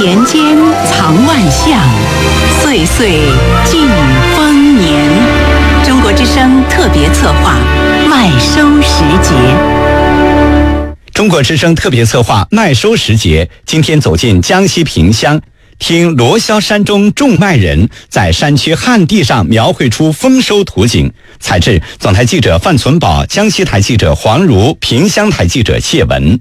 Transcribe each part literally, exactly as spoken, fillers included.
田间藏万象，岁岁聚丰年。中国之声特别策划麦收时节。 中国之声特别策划麦收时节，今天走进江西萍乡，听罗霄山中种麦人在山区旱地上描绘出丰收图景。采制总台记者范存宝，江西台记者黄如，萍乡台记者谢文。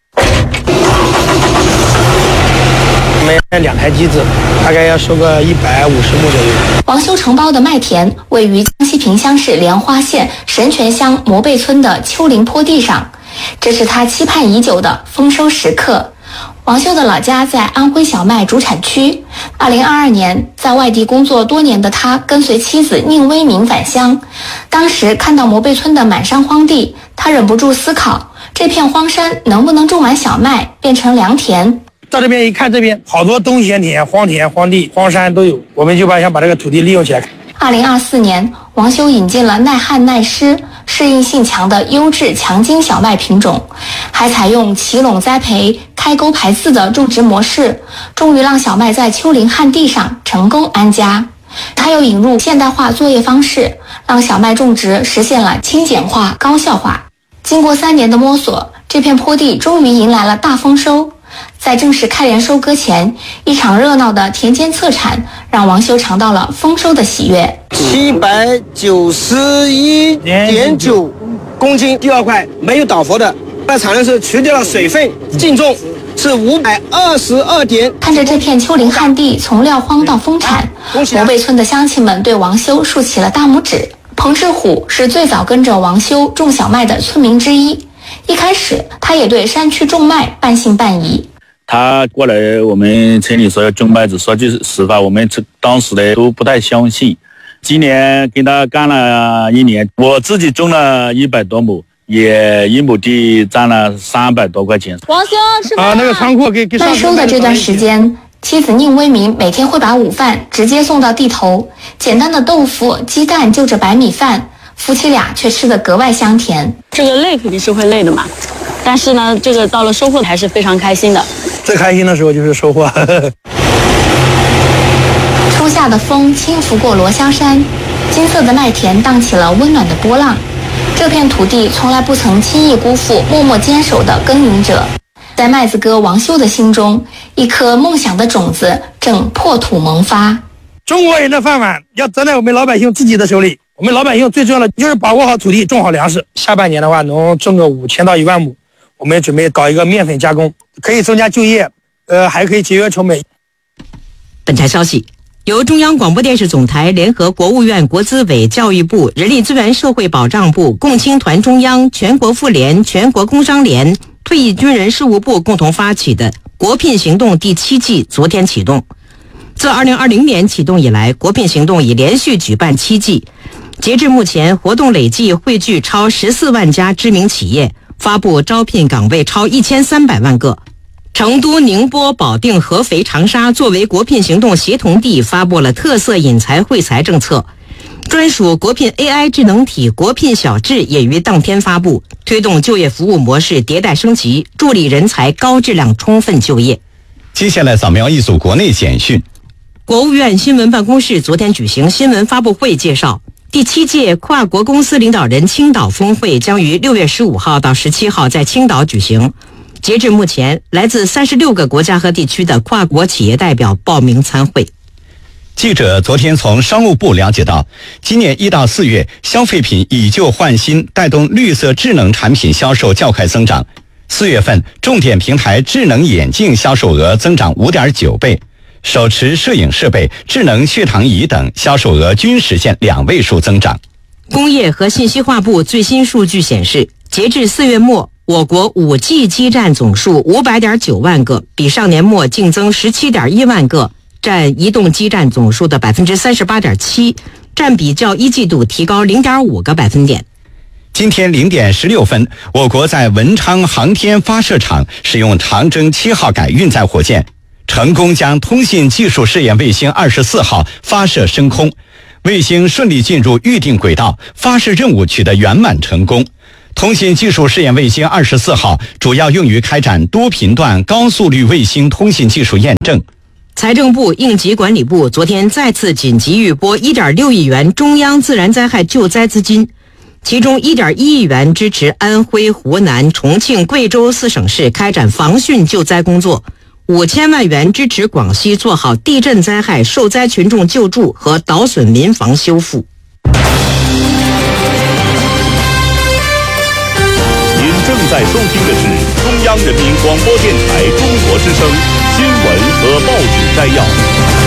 我们两台机子，大概要收个一百五十亩左右。 王修承包的麦田位于江西萍乡市莲花县神泉乡摩背村的丘陵坡地上，这是他期盼已久的丰收时刻。王修的老家在安徽小麦主产区。二零二二年，在外地工作多年的他跟随妻子宁威明返乡，当时看到摩背村的满山荒地，他忍不住思考，这片荒山能不能种满小麦，变成良田？ 到这边一看，这边好多冬闲田、荒田、荒地、荒山都有，我们就把想把这个土地利用起来。 二零二四年，王修引进了耐旱耐湿、适应性强的优质强筋小麦品种，还采用齐垄栽培、开沟排刺的种植模式，终于让小麦在丘陵旱地上成功安家。他又引入现代化作业方式，让小麦种植实现了轻简化、高效化。经过三年的摸索，这片坡地终于迎来了大丰收。在正式开镰收割前，一场热闹的田间测产让王修尝到了丰收的喜悦。 七百九十一点九公斤，第二块没有倒伏的，在产的时候去掉了水分，净重是五百二十二点。 看着这片丘陵旱地从撂荒到丰产，摩背村的乡亲们对王修竖起了大拇指。彭志虎是最早跟着王修种小麦的村民之一，一开始他也对山区种麦半信半疑。 他过来我们村里说要种麦子，说句实话，我们当时的都不太相信。今年跟他干了一年，我自己种了一百多亩，也一亩地赚了三百多块钱。 王修是啊，那个仓库给给麦收的这段时间，妻子宁威明每天会把午饭直接送到地头，简单的豆腐、鸡蛋就着白米饭，夫妻俩却吃得格外香甜。 这个累肯定是会累的嘛，但是呢，这个到了收获还是非常开心的。 最开心的时候就是收获。 初夏的风轻拂过罗霄山，金色的麦田荡起了温暖的波浪。这片土地从来不曾轻易辜负默默坚守的耕耘者。在麦子哥王修的心中，一颗梦想的种子正破土萌发。 中国人的饭碗要攥在我们老百姓自己的手里，我们老百姓最重要的就是把握好土地，种好粮食。下半年的话能种个五千到一万亩，我们准备搞一个面粉加工，可以增加就业，呃，还可以节约成本。 本台消息，由中央广播电视总台联合国务院国资委、教育部、人力资源社会保障部、共青团中央、全国妇联、全国工商联、退役军人事务部共同发起的国聘行动第七季昨天启动。自二零二零年启动以来，国聘行动已连续举办七季，截至目前，活动累计汇聚超十四万家知名企业，发布招聘岗位超一千三百万个。成都、宁波、保定、合肥、长沙作为国聘行动协同地，发布了特色引才惠才政策。专属国聘 A I 智能体国聘小智也于当天发布，推动就业服务模式迭代升级，助力人才高质量充分就业。 接下来扫描一组国内简讯。 国务院新闻办公室昨天举行新闻发布会，介绍第七届跨国公司领导人青岛峰会将于六月十五号到十七号在青岛举行。截至目前，来自三十六个国家和地区的跨国企业代表报名参会。 记者昨天从商务部了解到，今年一到四月，消费品以旧换新，带动绿色智能产品销售较快增长。四月份，重点平台智能眼镜销售额增长 五点九倍，手持摄影设备、智能血糖仪等销售额均实现两位数增长。 工业和信息化部最新数据显示，截至四月末，我国 五 G 基站总数 五百点九万个，比上年末净增 十七点一万个，占移动基站总数的 百分之三十八点七， 占比较一季度提高 零点五个百分点。 今天零点十六分，我国在文昌航天发射场使用长征七号改运载火箭，成功将通信技术试验卫星二十四号发射升空，卫星顺利进入预定轨道，发射任务取得圆满成功。通信技术试验卫星二十四号主要用于开展多频段高速率卫星通信技术验证。 财政部、应急管理部昨天再次紧急预拨 一点六亿元中央自然灾害救灾资金，其中 一点一亿元支持安徽、湖南、重庆、贵州四省市开展防汛救灾工作，五千万元支持广西做好地震灾害受灾群众救助和倒损民房修复。 您正在收听的是中央人民广播电台中国之声新闻和报纸摘要。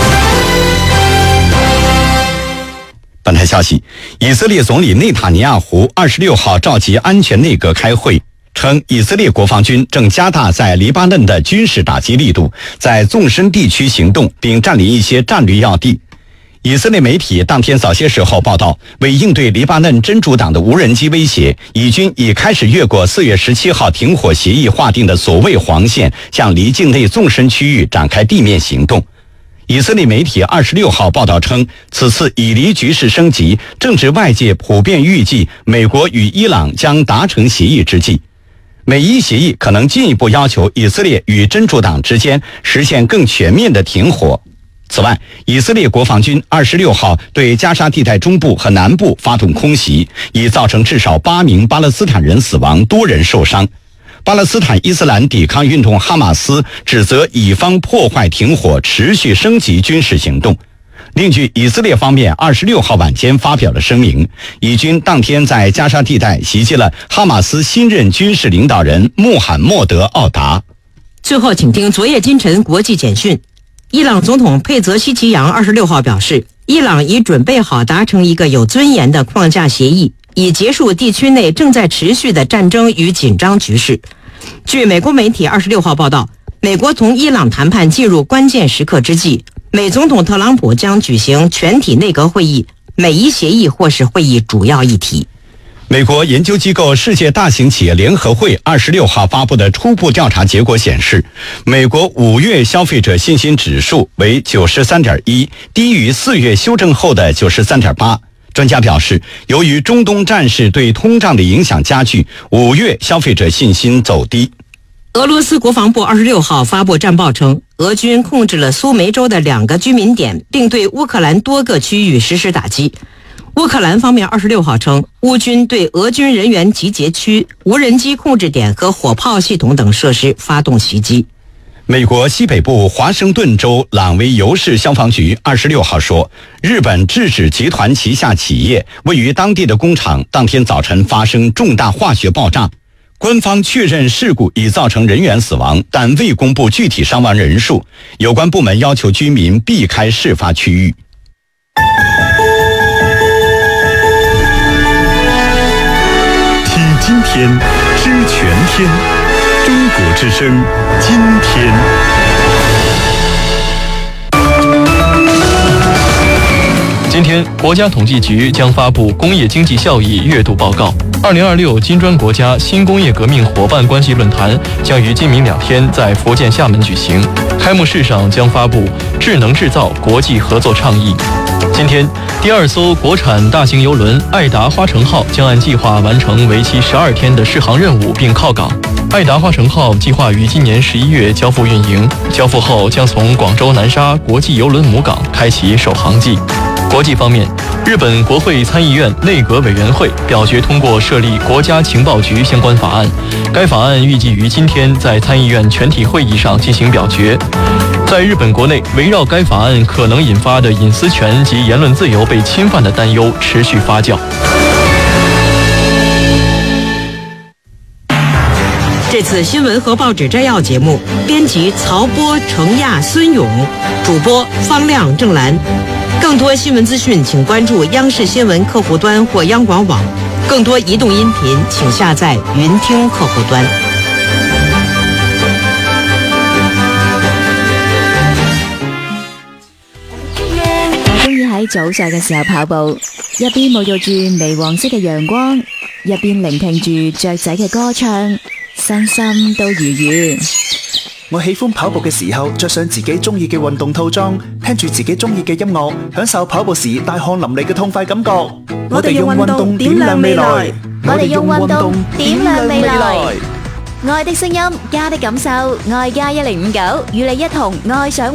本台消息，以色列总理内塔尼亚胡二十六号召集安全内阁开会，称以色列国防军正加大在黎巴嫩的军事打击力度，在纵深地区行动，并占领一些战略要地。以色列媒体当天早些时候报道，为应对黎巴嫩真主党的无人机威胁，以军已开始越过四月十七号停火协议划定的所谓黄线，向离境内纵深区域展开地面行动。以色列媒体二十六号报道称，此次以黎局势升级，正值外界普遍预计美国与伊朗将达成协议之际。美伊协议可能进一步要求以色列与真主党之间实现更全面的停火。此外，以色列国防军二十六号对加沙地带中部和南部发动空袭，已造成至少八名巴勒斯坦人死亡，多人受伤。巴勒斯坦伊斯兰抵抗运动哈马斯指责以方破坏停火，持续升级军事行动。另据以色列方面二十六号晚间发表了声明，以军当天在加沙地带袭击了哈马斯新任军事领导人穆罕默德·奥达。 最后，请听昨夜今晨国际简讯。伊朗总统佩泽希奇扬二十六号表示，伊朗已准备好达成一个有尊严的框架协议，以结束地区内正在持续的战争与紧张局势。据美国媒体二十六号报道，美国同伊朗谈判进入关键时刻之际，美总统特朗普将举行全体内阁会议，美伊协议或是会议主要议题。 美国研究机构世界大型企业联合会二十六号发布的初步调查结果显示，美国五月消费者信心指数为 九十三点一， 低于四月修正后的 九十三点八。专家表示，由于中东战事对通胀的影响加剧，五月消费者信心走低。 俄罗斯国防部二十六号发布战报称，俄军控制了苏梅州的两个居民点，并对乌克兰多个区域实施打击。乌克兰方面二十六号称，乌军对俄军人员集结区、无人机控制点和火炮系统等设施发动袭击。 美国西北部华盛顿州朗维尤市消防局二十六号说，日本制止集团旗下企业位于当地的工厂当天早晨发生重大化学爆炸。官方确认事故已造成人员死亡，但未公布具体伤亡人数。有关部门要求居民避开事发区域。 听今天，知全天。中国之声，今天。 今天，国家统计局将发布工业经济效益月度报告。二零二六金砖国家新工业革命伙伴关系论坛将于今明两天在福建厦门举行，开幕式上将发布智能制造国际合作倡议。今天，第二艘国产大型邮轮爱达花城号将按计划完成为期十二天的试航任务并靠港。爱达花城号计划于今年十一月交付运营，交付后将从广州南沙国际邮轮母港开启首航季。国际方面，日本国会参议院内阁委员会表决通过设立国家情报局相关法案，该法案预计于今天在参议院全体会议上进行表决。在日本国内，围绕该法案可能引发的隐私权及言论自由被侵犯的担忧持续发酵。 这次新闻和报纸摘要节目，编辑曹波、程亚、孙勇，主播方亮、郑兰。更多新闻资讯，请关注央视新闻客户端或央广网。更多移动音频，请下载云听客户端。 我中意喺早上嘅時候跑步，一邊沐浴住微黃色嘅陽光，一邊聆聽住雀仔嘅歌唱，身心都愉悅。 我喜歡跑步嘅時候着上自己中意嘅運動套裝，聽住自己中意嘅音樂，享受跑步時大汗淋漓嘅痛快感覺。 我哋用運動點亮未來，我哋用運動點亮未來。愛的聲音，家的感受，愛加一零五九，與你一同愛上。